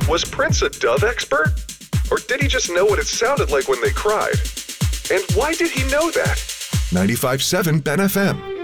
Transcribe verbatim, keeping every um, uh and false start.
Was Prince a Dove expert? Or did he just know what it sounded like when they cried? And why did he know that? ninety-five point seven Ben F M.